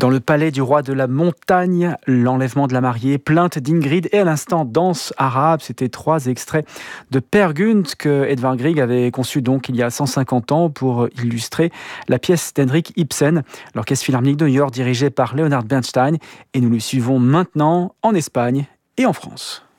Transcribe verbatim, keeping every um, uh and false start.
Dans le palais du roi de la montagne, l'enlèvement de la mariée, plainte d'Ingrid et à l'instant danse arabe. C'était trois extraits de Peer Gynt que Edvard Grieg avait conçu donc il y a cent cinquante ans pour illustrer la pièce d'Henrik Ibsen, l'orchestre philharmonique de New York dirigé par Leonard Bernstein. Et nous le suivons maintenant en Espagne et en France.